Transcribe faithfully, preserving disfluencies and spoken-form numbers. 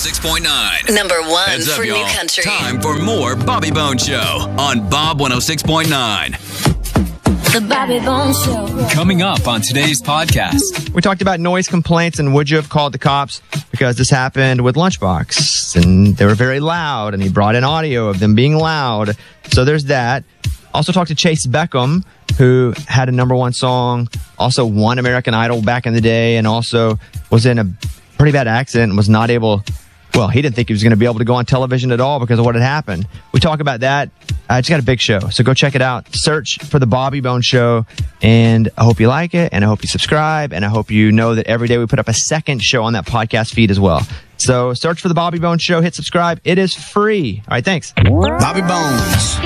six point nine. Number one Heads up, for y'all. New Country. Time for more Bobby Bones Show on Bob one oh six point nine. The Bobby Bones Show. Coming up on today's podcast. We talked about noise complaints and would you have called the cops, because this happened with Lunchbox and they were very loud and he brought in audio of them being loud. So there's that. Also talked to Chase Beckham, who had a number one song, also won American Idol back in the day, and also was in a pretty bad accident and was not able, well, he didn't think he was going to be able to go on television at all because of what had happened. We talk about that. I uh, just got a big show, so go check it out. Search for The Bobby Bones Show, and I hope you like it, and I hope you subscribe, and I hope you know that every day we put up a second show on that podcast feed as well. So search for The Bobby Bones Show, hit subscribe. It is free. All right, thanks. Bobby Bones.